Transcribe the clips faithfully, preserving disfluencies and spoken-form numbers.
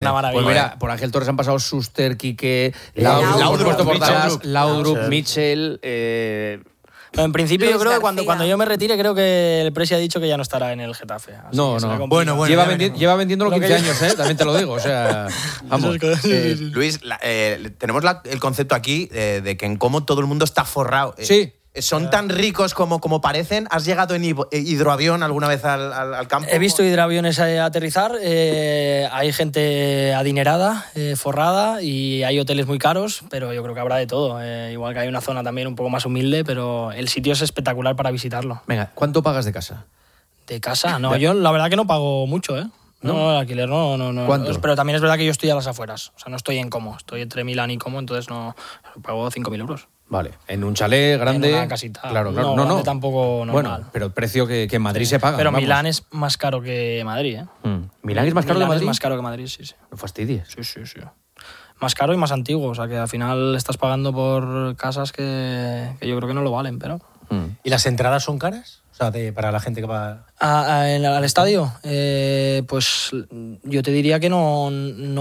Una maravilla. Pues mira, por Ángel Torres han pasado Suster, Quique, Laudrup, Laudrup, Laudrup, Laudrup, Mitchell. Eh, En principio, Luis yo creo que García. cuando, cuando yo me retire, creo que el Presi ha dicho que ya no estará en el Getafe. Así no, que será no. complicado. Bueno, bueno. lleva, ya vendi- veremos. lleva vendiéndolo Lo que quince yo- años, ¿eh? También te lo digo. O sea, vamos. Eh, Luis, la- eh, tenemos la- el concepto aquí eh, de que en cómo todo el mundo está forrado. Eh, Sí. ¿Son tan ricos como, como parecen? ¿Has llegado en hibo- eh, hidroavión alguna vez al, al- al campo? He visto hidroaviones eh, aterrizar, eh, hay gente adinerada, eh, forrada, y hay hoteles muy caros, pero yo creo que habrá de todo. Eh, igual que hay una zona también un poco más humilde, pero el sitio es espectacular para visitarlo. Venga, ¿cuánto pagas de casa? De casa, no, yo la verdad que no pago mucho, ¿eh? No, ¿No? el alquiler no, no, no. ¿Cuánto? Pero también es verdad que yo estoy a las afueras, o sea, no estoy en Como, estoy entre Milán y Como, entonces no pago cinco mil euros. Vale, en un chalet grande. En una casita. Claro, claro. No, No, no. grande tampoco normal. Bueno, pero el precio que, que en Madrid se paga. Pero vamos. Milán es más caro que Madrid, ¿eh? Mm. ¿Milán es más caro Milán que Madrid? es más caro que Madrid, sí, sí. No fastidies. Sí, sí, sí. Más caro y más antiguo, o sea que al final estás pagando por casas que, que yo creo que no lo valen, pero... Mm. ¿Y las entradas son caras? O sea, de- para la gente que va... ¿A- a- en- ¿Al estadio? Eh, pues yo te diría que no,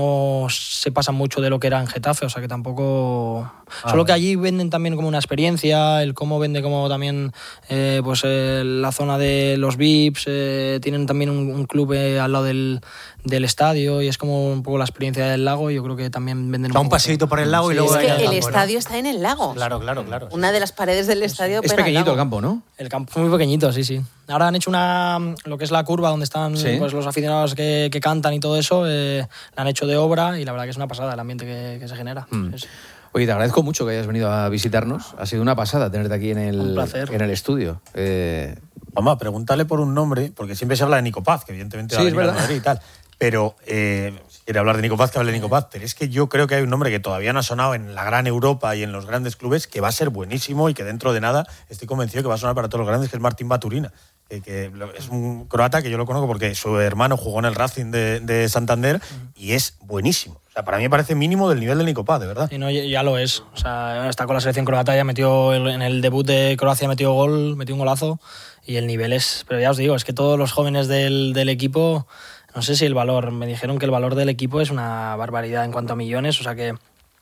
no se pasa mucho de lo que era en Getafe, o sea que tampoco... Ah, Solo que vale. allí venden también como una experiencia, el cómo vende como también eh, pues eh, la zona de los V I Ps, eh, tienen también un, un club eh, al lado del, del estadio y es como un poco la experiencia del lago y yo creo que también venden Da un poco. paseíto por el lago y Sí, luego... Pues es ahí eh, que al el campo, el ¿no? estadio Está en el lago. Claro, claro, claro. Una de las paredes del estadio Es pega al pequeñito lago. el campo, ¿no? El campo es muy pequeñito, sí, sí. Ahora han hecho una lo que es la curva donde están Sí. pues, los aficionados que, que cantan y todo eso, eh, la han hecho de obra y la verdad que es una pasada el ambiente que, que se genera. Mm. Sí, sí. Oye, te agradezco mucho que hayas venido a visitarnos. Ha sido una pasada tenerte aquí en el, Un placer. en el estudio. Eh, Vamos a preguntarle por un nombre, porque siempre se habla de Nico Paz, que evidentemente va Sí, a es venir al verdad. Madrid y tal. Pero eh, si quiere hablar de Nico Paz, que hable de Nico Paz. Pero es que yo creo que hay un nombre que todavía no ha sonado en la gran Europa y en los grandes clubes, que va a ser buenísimo y que dentro de nada estoy convencido que va a sonar para todos los grandes, que es Martín Baturina. Que, que lo- es un croata que yo lo conozco porque su hermano jugó en el Racing de, de Santander y es buenísimo. O sea, para mí me parece mínimo del nivel de Nico Paz, de verdad. Y no, ya ya lo es. O sea, está con la selección croata, ya metió el- en el debut de Croacia metió gol, metió un golazo y el nivel es... Pero ya os digo, es que todos los jóvenes del, del equipo, no sé si el valor, me dijeron que el valor del equipo es una barbaridad en cuanto a millones, o sea que...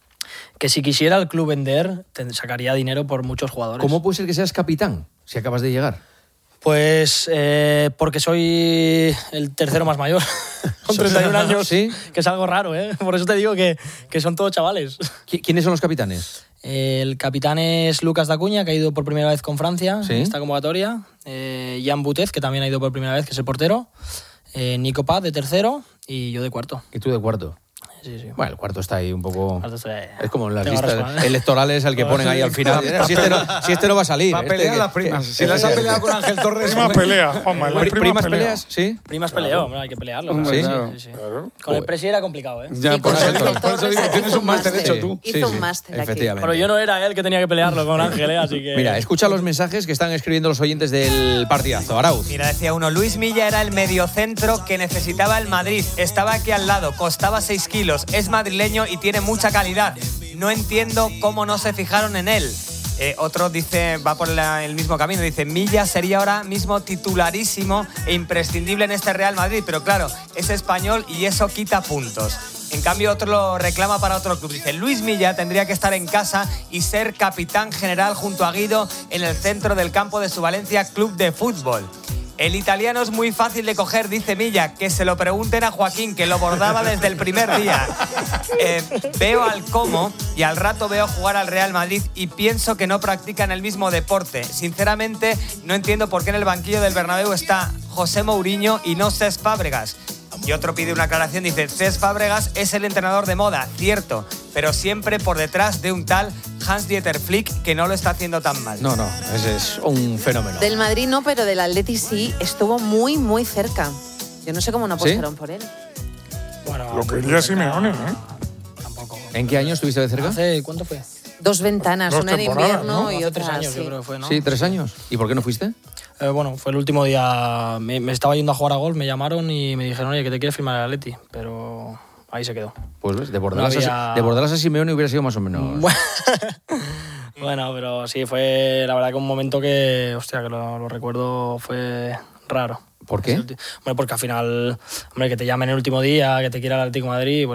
Que si quisiera el club vender, te sacaría dinero por muchos jugadores. ¿Cómo puede ser que seas capitán si acabas de llegar? Pues eh, porque soy el tercero más mayor, con treinta y un años, ¿Sí? que es algo raro, ¿eh? Por eso te digo que, que son todos chavales. ¿Qui- ¿Quiénes son los capitanes? El capitán es Lucas Dacuña, que ha ido por primera vez con Francia Sí. en esta convocatoria. Eh, Jan Butez, que también ha ido por primera vez, que es el portero. Eh, Nico Paz, de tercero, y yo de cuarto. Y tú de cuarto. Sí, sí. Bueno, el cuarto está ahí un poco... Cuarto estoy- Es como en las Tengo listas razón. electorales al que ponen ahí al final. Si este no, si este no va a salir. Va a este pelear que- las primas. que- Si las ha peleado con Ángel Torres... Primas pelea, Juanma, las Pri- primas ¿Primas pelea. peleas? Sí. Primas peleó, hombre, hay que pelearlo. Hombre, claro. claro. Sí, sí. Claro. Con el Presi era complicado, ¿eh? Ya, Y por con eso, Ángel digo, por eso Torres digo, tienes hizo un máster hecho Sí. tú. Hizo un máster aquí. Efectivamente. Pero yo no era él que tenía que pelearlo con Ángel, ¿eh? Así que... Mira, escucha los mensajes que están escribiendo los oyentes del partidazo. Arauz. Mira, decía uno, Luis Milla era el mediocentro que necesitaba el Madrid. Estaba aquí al lado, costaba seis kilos, es madrileño y tiene mucha calidad. No entiendo cómo no se fijaron en él. Eh, otro dice, va por la- el mismo camino, dice, Milla sería ahora mismo titularísimo e imprescindible en este Real Madrid, pero claro, es español y eso quita puntos. En cambio, otro lo reclama para otro club. Dice, Luis Milla tendría que estar en casa y ser capitán general junto a Guido en el centro del campo de su Valencia Club de Fútbol. El italiano es muy fácil de coger, dice Milla, que se lo pregunten a Joaquín, que lo bordaba desde el primer día. Eh, veo al Como y al rato veo jugar al Real Madrid y pienso que no practican el mismo deporte. Sinceramente, no entiendo por qué en el banquillo del Bernabéu está José Mourinho y no Cesc Fábregas. Y otro pide una aclaración, dice, Cesc Fábregas es el entrenador de moda, cierto, pero siempre por detrás de un tal Hans-Dieter Flick que no lo está haciendo tan mal. No, no, ese es un fenómeno. Del Madrid no, pero del Atleti sí, estuvo muy, muy cerca. Yo no sé cómo no ¿Sí? apostaron por él. Bueno, Lo quería Simeone, ¿eh? tampoco. ¿En qué año estuviste de cerca? ¿Hace cuánto fue? Dos ventanas, Dos una en temporadas, invierno ¿no? y Hace otra tres años, sí. yo creo que fue, ¿no? Sí, tres años. ¿Y por qué no fuiste? Eh, bueno, fue el último día. Me, me estaba yendo a jugar a golf, me llamaron y me dijeron, oye, que te quieres firmar el Atleti. Pero ahí se quedó. Pues ves, de Bordalas, No había- a, de Bordalas a Simeone hubiera sido más o menos... Bueno, pero sí, fue la verdad que un momento que, hostia, que lo, lo recuerdo, fue raro. ¿Por qué? Hombre, porque al final, hombre, que te llamen el último día, que te quiera el Atlético de Madrid, pues